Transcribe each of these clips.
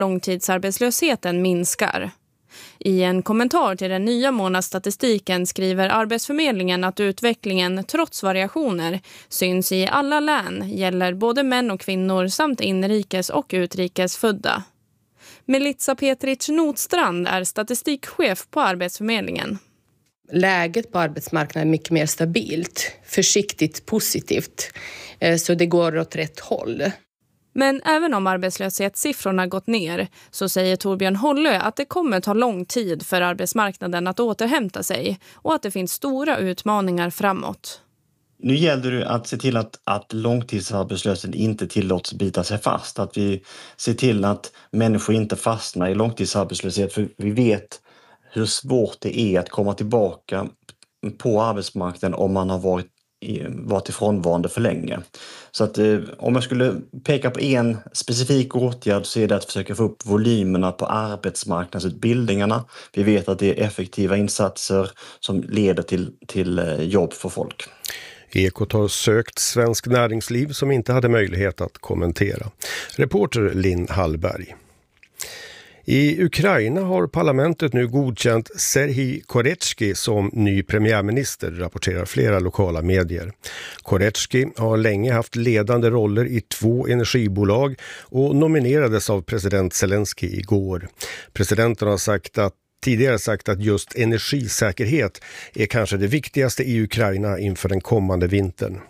Långtidsarbetslösheten minskar. I en kommentar till den nya månadsstatistiken skriver Arbetsförmedlingen att utvecklingen, trots variationer, syns i alla län, gäller både män och kvinnor samt inrikes och utrikes födda. Melissa Petric Notstrand är statistikchef på Arbetsförmedlingen. Läget på arbetsmarknaden är mycket mer stabilt, försiktigt positivt, så det går åt rätt håll. Men även om arbetslöshetssiffrorna gått ner så säger Torbjörn Hollö att det kommer ta lång tid för arbetsmarknaden att återhämta sig och att det finns stora utmaningar framåt. Nu gäller det att se till att långtidsarbetslösheten inte tillåts bita sig fast. Att vi ser till att människor inte fastnar i långtidsarbetslöshet, för vi vet hur svårt det är att komma tillbaka på arbetsmarknaden om man har varit ifrånvarande för länge. Så att om jag skulle peka på en specifik åtgärd så är det att försöka få upp volymerna på arbetsmarknadsutbildningarna. Vi vet att det är effektiva insatser som leder till jobb för folk. Ekot har sökt Svensk Näringsliv som inte hade möjlighet att kommentera. Reporter Linn Hallberg. I Ukraina har parlamentet nu godkänt Serhij Koretsky som ny premiärminister, rapporterar flera lokala medier. Koretsky har länge haft ledande roller i 2 energibolag och nominerades av president Zelensky igår. Presidenten har tidigare sagt att just energisäkerhet är kanske det viktigaste i Ukraina inför den kommande vintern.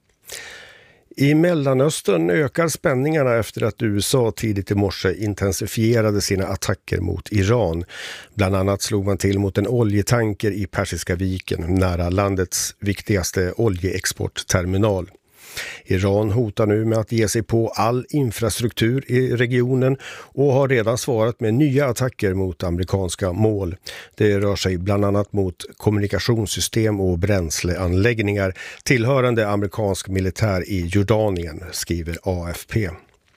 I Mellanöstern ökar spänningarna efter att USA tidigt i morse intensifierade sina attacker mot Iran. Bland annat slog man till mot en oljetanker i Persiska viken nära landets viktigaste oljeexportterminal. Iran hotar nu med att ge sig på all infrastruktur i regionen och har redan svarat med nya attacker mot amerikanska mål. Det rör sig bland annat mot kommunikationssystem och bränsleanläggningar tillhörande amerikansk militär i Jordanien, skriver AFP.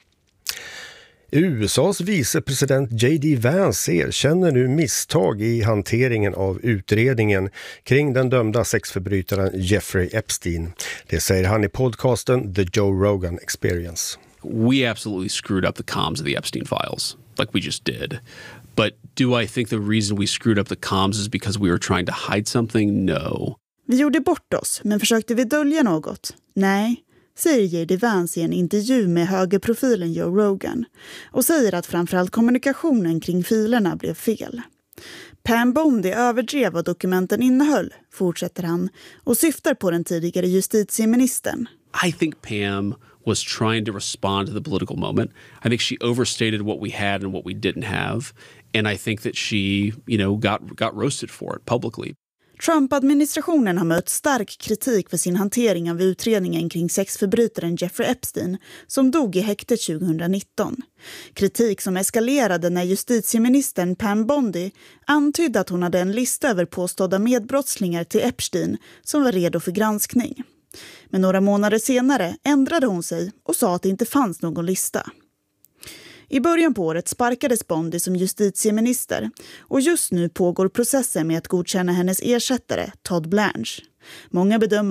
USAs vicepresident J.D. Vance erkänner nu misstag i hanteringen av utredningen kring den dömda sexförbrytaren Jeffrey Epstein. Det säger han i podcasten The Joe Rogan Experience. We absolutely screwed up the comms of the Epstein files, like we just did. But do I think the reason we screwed up the comms is because we were trying to hide something? No. Vi gjorde bort oss, men försökte vi dölja något? Nej, säger J.D. Vance i en intervju med högerprofilen Joe Rogan och säger att framförallt kommunikationen kring filerna blev fel. Pam Bondi överdrev vad dokumenten innehöll, fortsätter han, och syftar på den tidigare justitieministern. I think Pam was trying to respond to the political moment. I think she overstated what we had and what we didn't have. And I think that she, got roasted for it publicly. Trump-administrationen har mött stark kritik för sin hantering av utredningen kring sexförbrytaren Jeffrey Epstein som dog i häktet 2019. Kritik som eskalerade när justitieministern Pam Bondi antydde att hon hade en lista över påstådda medbrottslingar till Epstein som var redo för granskning. Men några månader senare ändrade hon sig och sa att det inte fanns någon lista. I början på året sparkades Bondi som justitieminister och just nu pågår processen med att godkänna hennes ersättare Todd Blanche. Många bedömer